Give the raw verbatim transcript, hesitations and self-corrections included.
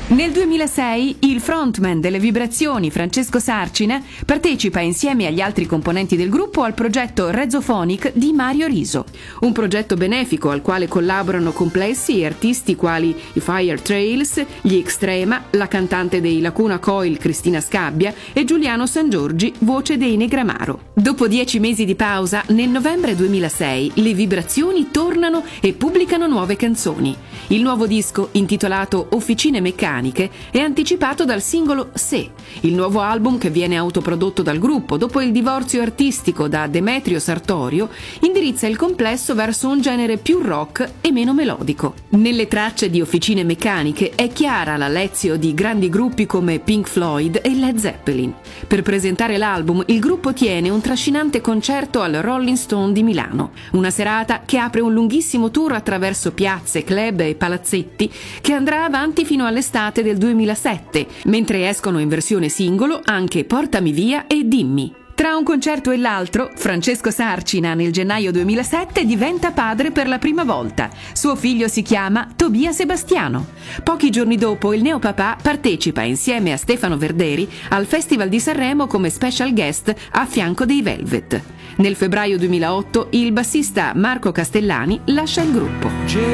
Nel duemilasei il frontman delle Vibrazioni, Francesco Sarcina, partecipa insieme agli altri componenti del gruppo al progetto Rezophonic di Mario Riso, un progetto benefico al quale collaborano complessi e artisti quali i Fire Trails, gli Extrema, la cantante dei Lacuna Coil Cristina Scabbia e Giuliano Sangiorgi, voce dei Negramaro. Dopo dieci mesi di pausa, nel novembre duemilasei le Vibrazioni tornano e pubblicano nuove canzoni. Il nuovo disco, intitolato Officine Meccaniche, è anticipato dal singolo Se, il nuovo album che viene autoprodotto dal gruppo dopo il divorzio artistico da Demetrio Sartorio, indirizza il complesso verso un genere più rock e meno melodico. Nelle tracce di Officine Meccaniche è chiara la lezione di grandi gruppi come Pink Floyd e Led Zeppelin. Per presentare l'album, il gruppo tiene un trascinante concerto al Rolling Stone di Milano, una serata che apre un lunghissimo tour attraverso piazze, club e palazzetti che andrà avanti fino all'estate del duemilasette, mentre escono in versione singolo anche Portami via e Dimmi. Tra un concerto e l'altro, Francesco Sarcina nel gennaio duemilasette diventa padre per la prima volta. Suo figlio si chiama Tobia Sebastiano. Pochi giorni dopo il neopapà partecipa insieme a Stefano Verderi al Festival di Sanremo come special guest a fianco dei Velvet. Nel febbraio duemilaotto il bassista Marco Castellani lascia il gruppo.